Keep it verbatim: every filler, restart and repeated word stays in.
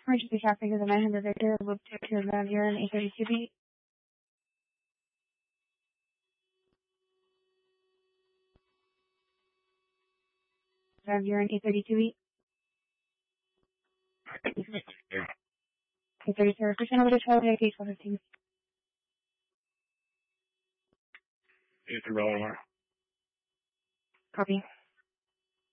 Emergency traffic is a nine hundred Victor, loop two to Van Buren, eight thirty-two B. Van Buren, eight thirty-two B. eight thirty-two, percent over to twelve, eight twelve fifteen. It's a Baltimore. Copy.